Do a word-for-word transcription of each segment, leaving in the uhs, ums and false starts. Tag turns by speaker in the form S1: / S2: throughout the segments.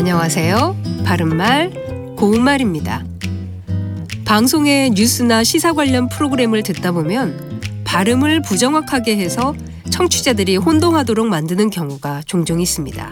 S1: 안녕하세요. 바른말, 고운말입니다. 방송의 뉴스나 시사 관련 프로그램을 듣다 보면 발음을 부정확하게 해서 청취자들이 혼동하도록 만드는 경우가 종종 있습니다.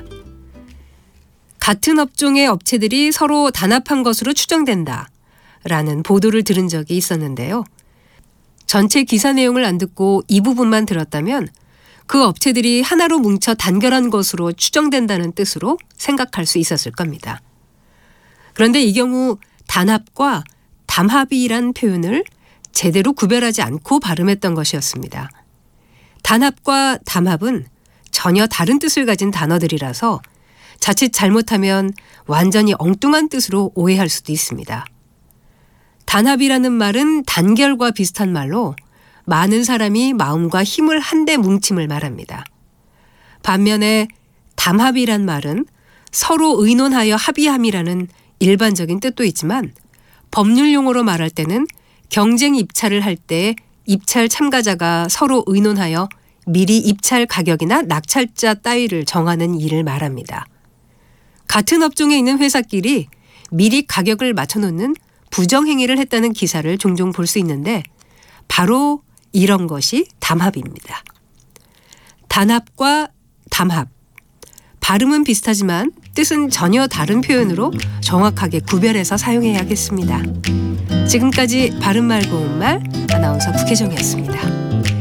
S1: 같은 업종의 업체들이 서로 단합한 것으로 추정된다 라는 보도를 들은 적이 있었는데요. 전체 기사 내용을 안 듣고 이 부분만 들었다면 그 업체들이 하나로 뭉쳐 단결한 것으로 추정된다는 뜻으로 생각할 수 있었을 겁니다. 그런데 이 경우 단합과 담합이란 표현을 제대로 구별하지 않고 발음했던 것이었습니다. 단합과 담합은 전혀 다른 뜻을 가진 단어들이라서 자칫 잘못하면 완전히 엉뚱한 뜻으로 오해할 수도 있습니다. 단합이라는 말은 단결과 비슷한 말로 많은 사람이 마음과 힘을 한데 뭉침을 말합니다. 반면에 담합이란 말은 서로 의논하여 합의함이라는 일반적인 뜻도 있지만 법률 용어로 말할 때는 경쟁 입찰을 할 때 입찰 참가자가 서로 의논하여 미리 입찰 가격이나 낙찰자 따위를 정하는 일을 말합니다. 같은 업종에 있는 회사끼리 미리 가격을 맞춰놓는 부정행위를 했다는 기사를 종종 볼 수 있는데 바로 이런 것이 담합입니다. 단합과 담합. 발음은 비슷하지만 뜻은 전혀 다른 표현으로 정확하게 구별해서 사용해야겠습니다. 지금까지 바른말 고운말 아나운서 국혜정이었습니다.